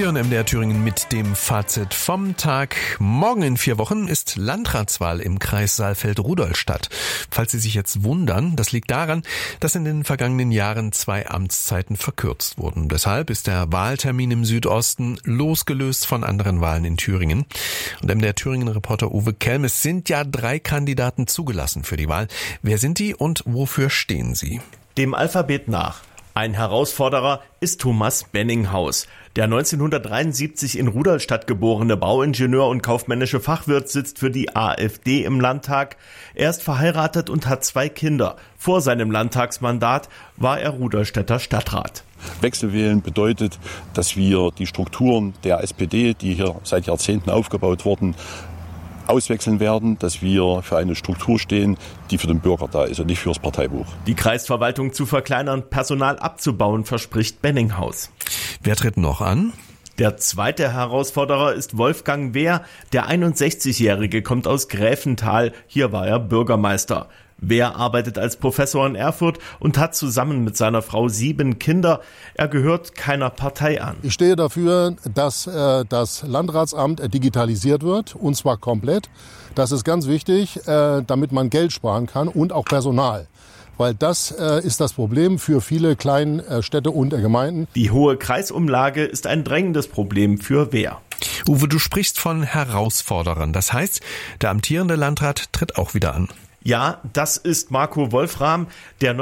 Sie hören MDR Thüringen mit dem Fazit vom Tag. Morgen in 4 Wochen ist Landratswahl im Kreis Saalfeld-Rudolstadt. Falls Sie sich jetzt wundern, das liegt daran, dass in den vergangenen Jahren 2 Amtszeiten verkürzt wurden. Deshalb ist der Wahltermin im Südosten losgelöst von anderen Wahlen in Thüringen. Und MDR Thüringen-Reporter Uwe Kelm, es sind ja 3 Kandidaten zugelassen für die Wahl. Wer sind die und wofür stehen sie? Dem Alphabet nach. Ein Herausforderer ist Thomas Benninghaus. Der 1973 in Rudolstadt geborene Bauingenieur und kaufmännische Fachwirt sitzt für die AfD im Landtag. Er ist verheiratet und hat 2 Kinder. Vor seinem Landtagsmandat war er Rudolstädter Stadtrat. Wechselwählen bedeutet, dass wir die Strukturen der SPD, die hier seit Jahrzehnten aufgebaut wurden, auswechseln werden, dass wir für eine Struktur stehen, die für den Bürger da ist und nicht fürs Parteibuch. Die Kreisverwaltung zu verkleinern, Personal abzubauen, verspricht Benninghaus. Wer tritt noch an? Der zweite Herausforderer ist Wolfgang Wehr. Der 61-Jährige kommt aus Gräfenthal. Hier war er Bürgermeister. Wehr arbeitet als Professor in Erfurt und hat zusammen mit seiner Frau 7 Kinder. Er gehört keiner Partei an. Ich stehe dafür, dass das Landratsamt digitalisiert wird, und zwar komplett. Das ist ganz wichtig, damit man Geld sparen kann und auch Personal. Weil das ist das Problem für viele kleine Städte und Gemeinden. Die hohe Kreisumlage ist ein drängendes Problem für Wehr. Uwe, du sprichst von Herausforderern. Das heißt, der amtierende Landrat tritt auch wieder an. Ja, das ist Marco Wolfram. Der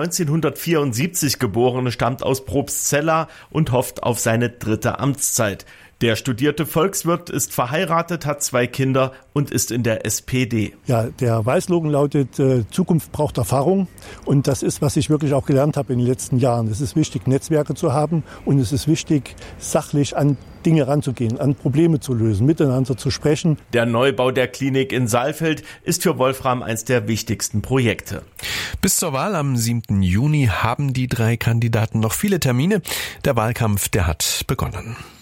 1974 Geborene stammt aus Probstzella und hofft auf seine 3. Amtszeit. Der studierte Volkswirt ist verheiratet, hat 2 Kinder und ist in der SPD. Ja, der Wahlslogan lautet, Zukunft braucht Erfahrung. Und das ist, was ich wirklich auch gelernt habe in den letzten Jahren. Es ist wichtig, Netzwerke zu haben, und es ist wichtig, sachlich an Dinge ranzugehen, an Probleme zu lösen, miteinander zu sprechen. Der Neubau der Klinik in Saalfeld ist für Wolfram eines der wichtigsten Projekte. Bis zur Wahl am 7. Juni haben die 3 Kandidaten noch viele Termine. Der Wahlkampf, der hat begonnen.